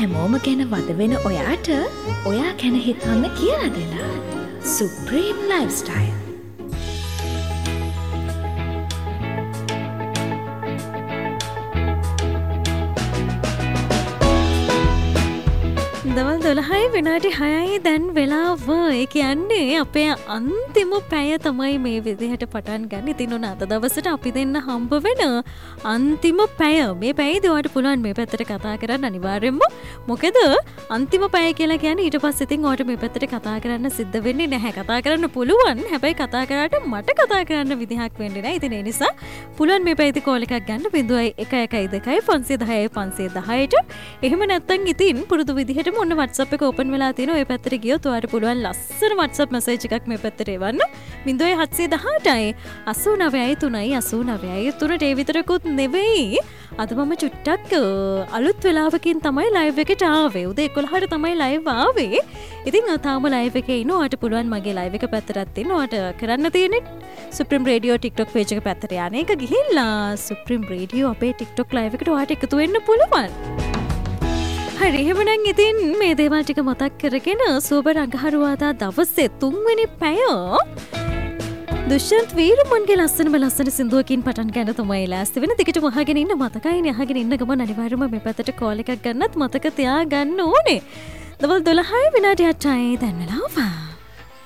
හැමෝම ගැන වද වෙන ඔයාට ඔයා ගැන හිතන්න කියලා දෙන්න. Supreme Lifestyle. දවල් 12යි විනාඩි 6යි දැන් වෙලාව. ඒ කියන්නේ අපේ අන්තිම පැය තමයි මේ විදිහට පටන් ගන්න. ඉතින් උන අද දවසට අපි දෙන්න හම්බ වෙන අන්තිම පැය. මේ පැයේදී ඔයාලට පුළුවන් මේ පැත්තට කතා කරන්න අනිවාර්යෙන්ම. මොකද අන්තිම පැය කියලා කියන්නේ ඊට පස්සේ ඉතින් ඔයාලට මේ පැත්තට කතා කරන්න සිද්ධ වෙන්නේ නැහැ. කතා කරන්න පුළුවන්. හැබැයි කතා කරාට මට කතා කරන්න විදිහක් වෙන්නේ නැහැ. ඉතින් ඒ නිසා පුළුවන් මේ පැයේදී කෝල් එකක් ගන්න 0112 510 510ට. එහෙම නැත්නම් ඉතින් පුරුදු විදිහටම ඔන්න WhatsApp එක ඕපන් වෙලා තියෙනවා. ඔය පැත්තට ගියොත් ඔයාලට පුළුවන් ලස්සන WhatsApp message එකක් මේ පැත්තට එවන්න. 0718යි 89යි 89යි 3ට ඒ විතරකුත් නෙවෙයි. අද මම චුට්ටක් අලුත් වෙලාවකින් තමයි live එකට ආවේ. උදේ 11ට තමයි live ආවේ. ඉතින් තාම live එකේ ඉන්න ඔයාලට පුළුවන් මගේ live එක පැත්තටත් ඉන්න. ඔයාලට කරන්න තියෙන්නේ Supreme Radio TikTok page එක පැත්තට යන එක ගිහිල්ලා Supreme Radio අපේ TikTok live එකට ඔයාලට එකතු වෙන්න පුළුවන්. හරි එහෙමනම් ඉතින් මේ දේවල් ටික මතක් කරගෙන සුබ රඟහරුවාදා දවසේ 3 වෙනි පැය දුෂ්‍යන්ත් වීරමන්ගේ ලස්සන සින්දුවකින් පටන් ගන්න තමයි ලෑස්ති වෙන. දිගටම අහගෙන ඉන්න මතකයිනේ. අහගෙන ඉන්න ගමන් අනිවාර්යයෙන්ම මේ පැත්තට කෝල් එකක් ගන්නත් මතක තියාගන්න ඕනේ. දවල් 12යි විනාඩි 8යි දැන් වෙලාව.